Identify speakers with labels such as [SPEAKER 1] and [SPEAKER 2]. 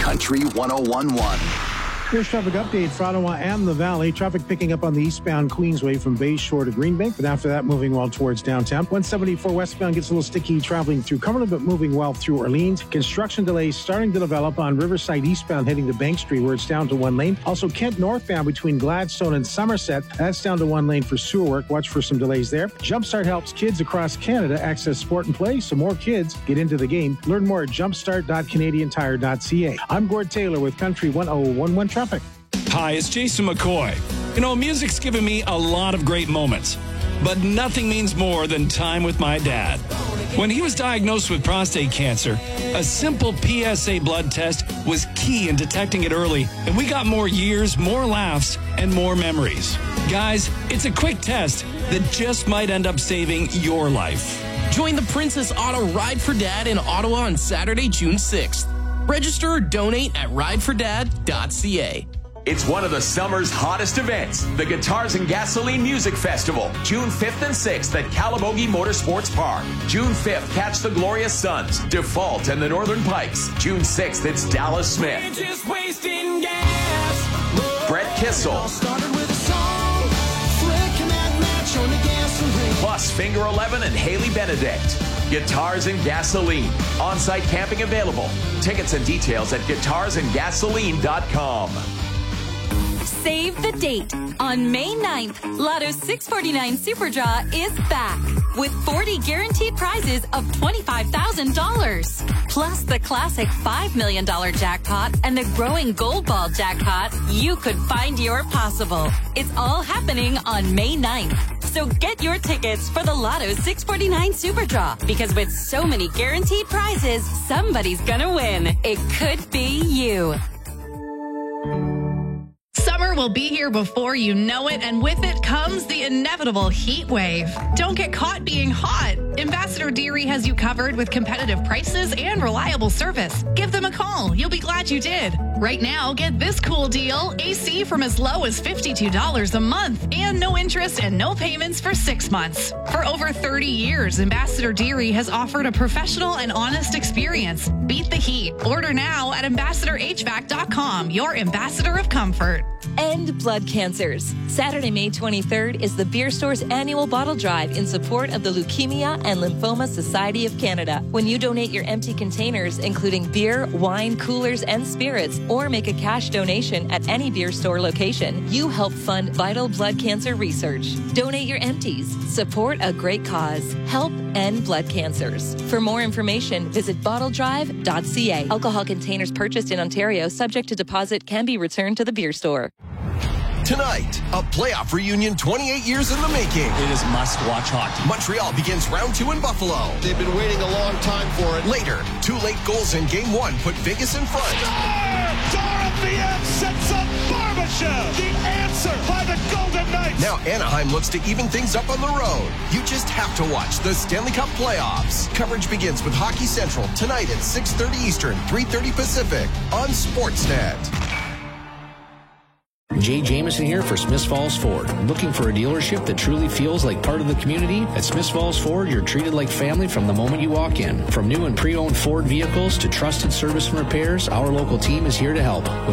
[SPEAKER 1] Country 101.1.
[SPEAKER 2] Here's traffic update for Ottawa and the Valley. Traffic picking up on the eastbound Queensway from Bay Shore to Greenbank, but after that, moving well towards downtown. 174 westbound gets a little sticky traveling through Cumberland, but moving well through Orleans. Construction delays starting to develop on Riverside eastbound heading to Bank Street, where it's down to one lane. Also, Kent northbound between Gladstone and Somerset, that's down to one lane for sewer work. Watch for some delays there. Jumpstart helps kids across Canada access sport and play, so more kids get into the game. Learn more at jumpstart.canadiantire.ca. I'm Gord Taylor with Country 101.1 Traffic.
[SPEAKER 3] Hi, it's Jason McCoy. You know, music's given me a lot of great moments, but nothing means more than time with my dad. When he was diagnosed with prostate cancer, a simple PSA blood test was key in detecting it early, and we got more years, more laughs, and more memories. Guys, it's a quick test that just might end up saving your life.
[SPEAKER 4] Join the Princess Auto Ride for Dad in Ottawa on Saturday, June 6th. Register or donate at ridefordad.ca.
[SPEAKER 5] It's one of the summer's hottest events, the Guitars and Gasoline Music Festival, June 5th and 6th at Calabogie Motorsports Park. June 5th, catch the Glorious Sons, Default, and the Northern Pikes. June 6th, it's Dallas Smith,
[SPEAKER 6] just wasting gas.
[SPEAKER 5] Brett Kissel, plus Finger 11 and Haley Benedict. Guitars and Gasoline. On-site camping available. Tickets and details at guitarsandgasoline.com.
[SPEAKER 7] Save the date. On May 9th, Lotto 649 Super Draw is back with 40 guaranteed prizes of $25,000. Plus the classic $5 million jackpot and the growing Gold Ball jackpot. You could find your possible. It's all happening on May 9th. So get your tickets for the Lotto 649 Super Draw, because with so many guaranteed prizes, somebody's gonna win. It could be you.
[SPEAKER 8] Summer will be here before you know it, and with it comes the inevitable heat wave. Don't get caught being hot. Ambassador Deary has you covered with competitive prices and reliable service. Give them a call. You'll be glad you did. Right now, get this cool deal. AC from as low as $52 a month and no interest and no payments for 6 months. For over 30 years, Ambassador Deary has offered a professional and honest experience. Beat the heat. Order now at ambassadorhvac.com, your ambassador of comfort.
[SPEAKER 9] End blood cancers. Saturday, May 23rd is the Beer Store's annual bottle drive in support of the Leukemia and Lymphoma Society of Canada. When you donate your empty containers, including beer, wine, coolers, and spirits, or make a cash donation at any Beer Store location, you help fund vital blood cancer research. Donate your empties. Support a great cause. Help end blood cancers. For more information, visit bottledrive.ca. Alcohol containers purchased in Ontario, subject to deposit, can be returned to the Beer Store.
[SPEAKER 10] Tonight, a playoff reunion 28 years in the making.
[SPEAKER 11] It is must-watch hockey.
[SPEAKER 10] Montreal begins round 2 in Buffalo.
[SPEAKER 12] They've been waiting a long time for it.
[SPEAKER 10] Later, 2 late goals in Game 1 put Vegas in front.
[SPEAKER 6] Dorothea sets up Barbashev. The answer by the Golden Knights.
[SPEAKER 10] Now Anaheim looks to even things up on the road. You just have to watch the Stanley Cup playoffs. Coverage begins with Hockey Central tonight at 6:30 Eastern, 3:30 Pacific on Sportsnet.
[SPEAKER 13] Jay Jamison here for Smiths Falls Ford. Looking for a dealership that truly feels like part of the community? At Smiths Falls Ford, you're treated like family from the moment you walk in. From new and pre-owned Ford vehicles to trusted service and repairs, our local team is here to help.